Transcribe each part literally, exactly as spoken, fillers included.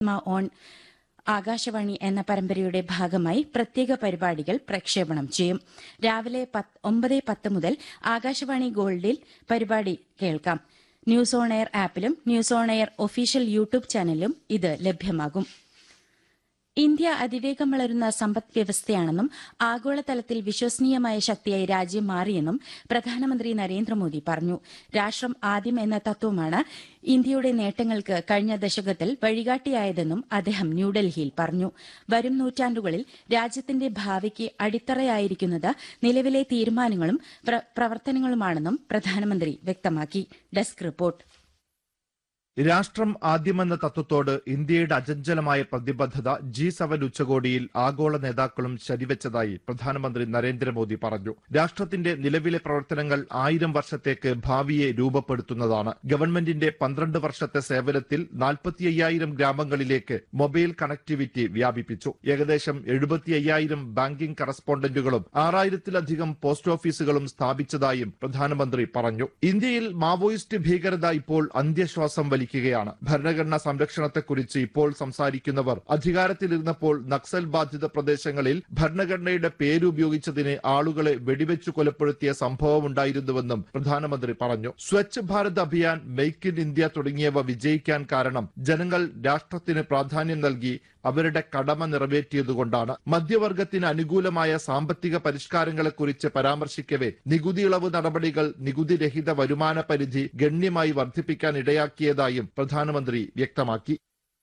On Akashvani എന്ന പരമ്പരയുടെ ഭാഗമായി പ്രത്യേക പരിപാടികൾ പ്രക്ഷേപണം ചെയ്യും. രാവിലെ ഒമ്പത് പത്ത് മുതൽ ആകാശവാണി ഗോൾഡിൽ പരിപാടി കേൾക്കാം. News on air ആപ്പിലും news on air official YouTube ചാനലിലും ഇത് ലഭ്യമാകും. ഇന്ത്യ അതിവേഗം വളരുന്ന സമ്പദ് വ്യവസ്ഥയാണെന്നും ആഗോളതലത്തിൽ വിശ്വസനീയമായ ശക്തിയായി രാജ്യം മാറിയെന്നും പ്രധാനമന്ത്രി നരേന്ദ്രമോദി പറഞ്ഞു. രാഷ്ട്രം ആദ്യം എന്ന തത്വമാണ് ഇന്ത്യയുടെ നേട്ടങ്ങൾക്ക് കഴിഞ്ഞ ദശകത്തിൽ വഴികാട്ടിയായതെന്നും അദ്ദേഹം ന്യൂഡൽഹിയിൽ പറഞ്ഞു. വരും നൂറ്റാണ്ടുകളിൽ രാജ്യത്തിന്റെ ഭാവിക്ക് അടിത്തറയായിരിക്കുന്നത് നിലവിലെ തീരുമാനങ്ങളും പ്രവർത്തനങ്ങളുമാണെന്നും പ്രധാനമന്ത്രി വ്യക്തമാക്കി. Desk report. രാഷ്ട്രം ആദ്യമെന്ന തത്വത്തോട് ഇന്ത്യയുടെ അചഞ്ചലമായ പ്രതിബദ്ധത ജി സെവൻ ഉച്ചകോടിയിൽ ആഗോള നേതാക്കളും ശരിവെച്ചതായി പ്രധാനമന്ത്രി നരേന്ദ്രമോദി പറഞ്ഞു. രാഷ്ട്രത്തിന്റെ നിലവിലെ പ്രവർത്തനങ്ങൾ ആയിരം വർഷത്തേക്ക് ഭാവിയെ രൂപപ്പെടുത്തുന്നതാണ്. ഗവൺമെന്റിന്റെ പന്ത്രണ്ട് വർഷത്തെ സേവനത്തിൽ നാൽപ്പത്തി അയ്യായിരം ഗ്രാമങ്ങളിലേക്ക് മൊബൈൽ കണക്ടിവിറ്റി വ്യാപിപ്പിച്ചു. ഏകദേശം എഴുപത്തി അയ്യായിരം ബാങ്കിംഗ് കറസ്പോണ്ടന്റുകളും ആറായിരത്തിലധികം പോസ്റ്റ് ഓഫീസുകളും സ്ഥാപിച്ചതായും പ്രധാനമന്ത്രി പറഞ്ഞു. ഇന്ത്യയിൽ മാവോയിസ്റ്റ് ഭീകരത ഇപ്പോൾ അന്ത്യശ്വാസം വലിക്കുകയാണ്. ഭരണഘടനാ സംരക്ഷണത്തെക്കുറിച്ച് ഇപ്പോൾ സംസാരിക്കുന്നവർ അധികാരത്തിലിരുന്നപ്പോൾ നക്സൽ ബാധിത പ്രദേശങ്ങളിൽ ഭരണഘടനയുടെ പേരുപയോഗിച്ചതിന് ആളുകളെ വെടിവെച്ചു കൊലപ്പെടുത്തിയ സംഭവമുണ്ടായിരുന്നുവെന്നും പ്രധാനമന്ത്രി പറഞ്ഞു. Swachh Bharat Abhiyan, make in India തുടങ്ങിയവ വിജയിക്കാൻ കാരണം ജനങ്ങൾ രാഷ്ട്രത്തിന് പ്രാധാന്യം നൽകി അവരുടെ കടമ നിറവേറ്റിയതുകൊണ്ടാണ്. മധ്യവർഗത്തിന് അനുകൂലമായ സാമ്പത്തിക പരിഷ്കാരങ്ങളെക്കുറിച്ച് പരാമർശിക്കവെ നികുതി ഇളവ് നടപടികൾ നികുതിരഹിത വരുമാന പരിധി ഗണ്യമായി വർദ്ധിപ്പിക്കാൻ ഇടയാക്കിയതായും പ്രധാനമന്ത്രി വ്യക്തമാക്കി.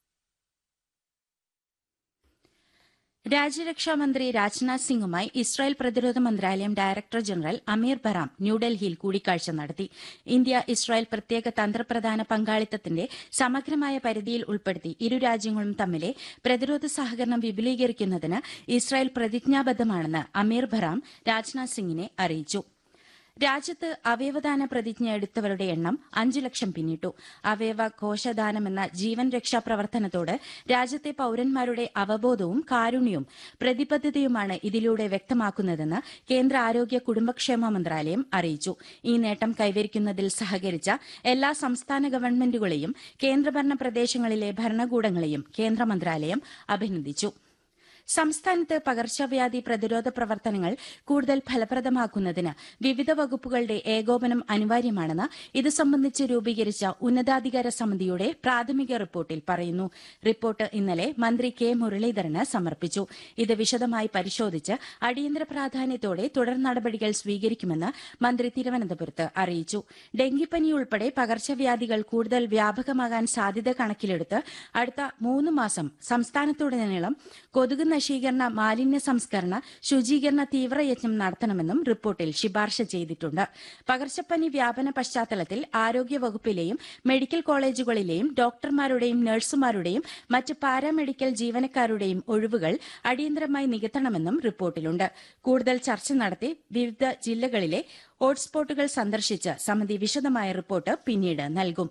രാജ്യരക്ഷാമന്ത്രി രാജ്നാഥ് സിംഗുമായി ഇസ്രായേൽ പ്രതിരോധ മന്ത്രാലയം ഡയറക്ടർ ജനറൽ അമീർ ബറാം ന്യൂഡൽഹിയിൽ കൂടിക്കാഴ്ച നടത്തി. ഇന്ത്യ ഇസ്രായേൽ പ്രത്യേക തന്ത്രപ്രധാന പങ്കാളിത്തത്തിന്റെ സമഗ്രമായ പരിധിയിൽ ഉൾപ്പെടുത്തി ഇരു രാജ്യങ്ങളും തമ്മിലെ പ്രതിരോധ സഹകരണം വിപുലീകരിക്കുന്നതിന് ഇസ്രായേൽ പ്രതിജ്ഞാബദ്ധമാണെന്ന് അമീർ ബറാം രാജ്നാഥ് സിംഗിനെ അറിയിച്ചു. രാജ്യത്ത് അവയവദാന പ്രതിജ്ഞ എടുത്തവരുടെ എണ്ണം അഞ്ചു ലക്ഷം പിന്നിട്ടു. അവയവ കോശദാനമെന്ന ജീവൻ രക്ഷാ പ്രവർത്തനത്തോട് രാജ്യത്തെ പൌരന്മാരുടെ അവബോധവും കാരുണ്യവും പ്രതിബദ്ധതയുമാണ് ഇതിലൂടെ വ്യക്തമാക്കുന്നതെന്ന് കേന്ദ്ര ആരോഗ്യ കുടുംബക്ഷേമ മന്ത്രാലയം അറിയിച്ചു. ഈ നേട്ടം കൈവരിക്കുന്നതിൽ സഹകരിച്ച എല്ലാ സംസ്ഥാന ഗവൺമെന്റുകളെയും കേന്ദ്രഭരണ പ്രദേശങ്ങളിലെ ഭരണകൂടങ്ങളെയും കേന്ദ്ര മന്ത്രാലയം അഭിനന്ദിച്ചു. സംസ്ഥാനത്ത് പകർച്ചവ്യാധി പ്രതിരോധ പ്രവർത്തനങ്ങൾ കൂടുതൽ ഫലപ്രദമാക്കുന്നതിന് വിവിധ വകുപ്പുകളുടെ ഏകോപനം അനിവാര്യമാണെന്ന് ഇത് സംബന്ധിച്ച് രൂപീകരിച്ച ഉന്നതാധികാര സമിതിയുടെ പ്രാഥമിക റിപ്പോർട്ടിൽ പറയുന്നു. റിപ്പോർട്ട് ഇന്നലെ മന്ത്രി കെ മുരളീധരന് സമർപ്പിച്ചു. ഇത് വിശദമായി പരിശോധിച്ച് അടിയന്തര പ്രാധാന്യത്തോടെ തുടർ നടപടികൾ സ്വീകരിക്കുമെന്ന് മന്ത്രി തിരുവനന്തപുരത്ത് അറിയിച്ചു. ഡെങ്കിപ്പനി ഉൾപ്പെടെ പകർച്ചവ്യാധികൾ കൂടുതൽ വ്യാപകമാകാൻ സാധ്യത കണക്കിലെടുത്ത് അടുത്ത മൂന്ന് മാസം സംസ്ഥാനത്തുടനീളം കൊതുക് നശീകരണ, മാലിന്യ സംസ്കരണ, ശുചീകരണ തീവ്രയജ്ഞം നടത്തണമെന്നും റിപ്പോർട്ടിൽ ശുപാർശ ചെയ്തിട്ടുണ്ട്. പകർച്ചപ്പനി വ്യാപന പശ്ചാത്തലത്തിൽ ആരോഗ്യവകുപ്പിലെയും മെഡിക്കൽ കോളേജുകളിലെയും ഡോക്ടർമാരുടെയും നഴ്സുമാരുടെയും മറ്റ് പാരാമെഡിക്കൽ ജീവനക്കാരുടെയും ഒഴിവുകൾ അടിയന്തരമായി നികത്തണമെന്നും റിപ്പോർട്ടിലുണ്ട്. കൂടുതൽ ചർച്ച നടത്തി വിവിധ ജില്ലകളിലെ ഹോട്ട്സ്പോട്ടുകൾ സന്ദർശിച്ച് സമിതി വിശദമായ റിപ്പോർട്ട് പിന്നീട് നൽകും.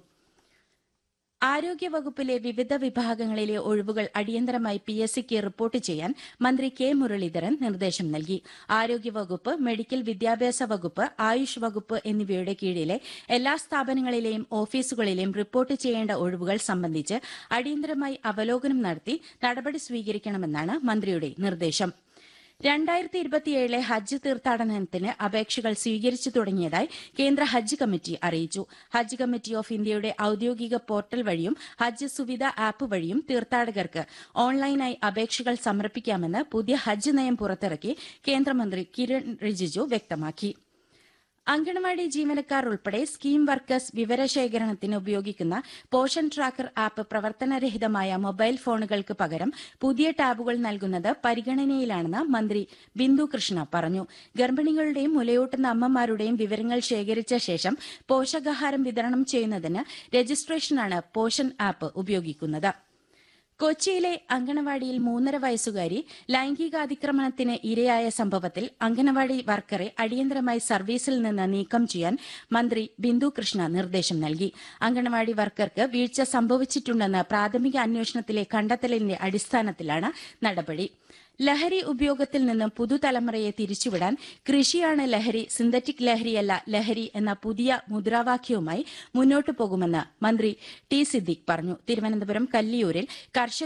ആരോഗ്യവകുപ്പിലെ വിവിധ വിഭാഗങ്ങളിലെ ഒഴിവുകൾ അടിയന്തരമായി പി എസ് സിക്ക് റിപ്പോർട്ട് ചെയ്യാൻ മന്ത്രി കെ മുരളീധരൻ നിർദ്ദേശം നൽകി. ആരോഗ്യവകുപ്പ്, മെഡിക്കൽ വിദ്യാഭ്യാസ വകുപ്പ്, ആയുഷ് വകുപ്പ് എന്നിവയുടെ കീഴിലെ എല്ലാ സ്ഥാപനങ്ങളിലെയും ഓഫീസുകളിലെയും റിപ്പോർട്ട് ചെയ്യേണ്ട ഒഴിവുകൾ സംബന്ധിച്ച് അടിയന്തരമായി അവലോകനം നടത്തി നടപടി സ്വീകരിക്കണമെന്നാണ് മന്ത്രിയുടെ നിർദ്ദേശം. രണ്ടായിരത്തി ഇരുപത്തിയേഴിലെ ഹജ്ജ് തീർത്ഥാടനത്തിന് അപേക്ഷകൾ സ്വീകരിച്ചു തുടങ്ങിയതായി കേന്ദ്ര ഹജ്ജ് കമ്മിറ്റി അറിയിച്ചു. ഹജ്ജ് കമ്മിറ്റി ഓഫ് ഇന്ത്യയുടെ ഔദ്യോഗിക പോർട്ടൽ വഴിയും ഹജ്ജ് സുവിധ ആപ്പ് വഴിയും തീർത്ഥാടകർക്ക് ഓൺലൈനായി അപേക്ഷകൾ സമർപ്പിക്കാമെന്ന് പുതിയ ഹജ്ജ് നയം പുറത്തിറക്കി കേന്ദ്രമന്ത്രി കിരൺ റിജിജു വ്യക്തമാക്കി. അങ്കണവാടി ജീവനക്കാർ ഉൾപ്പെടെ സ്കീം വർക്കേഴ്സ് വിവരശേഖരണത്തിന് ഉപയോഗിക്കുന്ന പോഷൻ ട്രാക്കർ ആപ്പ് പ്രവർത്തനരഹിതമായ മൊബൈൽ ഫോണുകൾക്ക് പകരം പുതിയ ടാബുകൾ നൽകുന്നത് പരിഗണനയിലാണെന്ന് മന്ത്രി ബിന്ദു കൃഷ്ണ പറഞ്ഞു. ഗർഭിണികളുടെയും മുലയൂട്ടുന്ന അമ്മമാരുടെയും വിവരങ്ങൾ ശേഖരിച്ച ശേഷം പോഷകാഹാരം വിതരണം ചെയ്യുന്നതിന് രജിസ്ട്രേഷനാണ് പോഷൻ ആപ്പ് ഉപയോഗിക്കുന്നത്. കൊച്ചിയിലെ അങ്കണവാടിയിൽ മൂന്നര വയസ്സുകാരി ലൈംഗികാതിക്രമണത്തിന് ഇരയായ സംഭവത്തിൽ അങ്കണവാടി വർക്കറെ അടിയന്തരമായി സർവീസിൽ നിന്ന് നീക്കം ചെയ്യാൻ മന്ത്രി ബിന്ദു കൃഷ്ണ നിർദ്ദേശം നൽകി. അങ്കണവാടി വർക്കർക്ക് വീഴ്ച സംഭവിച്ചിട്ടുണ്ടെന്ന് പ്രാഥമിക അന്വേഷണത്തിലെ കണ്ടെത്തലിന്റെ അടിസ്ഥാനത്തിലാണ് നടപടി. ലഹരി ഉപയോഗത്തിൽ നിന്നും പുതുതലമുറയെ തിരിച്ചുവിടാൻ കൃഷിയാണ് ലഹരി, സിന്തറ്റിക് ലഹരിയല്ല ലഹരി എന്ന പുതിയ മുദ്രാവാക്യവുമായി മുന്നോട്ടു പോകുമെന്ന് മന്ത്രി ടി സിദ്ദിഖ് പറഞ്ഞു. തിരുവനന്തപുരം കല്ലിയൂരിൽ കർഷക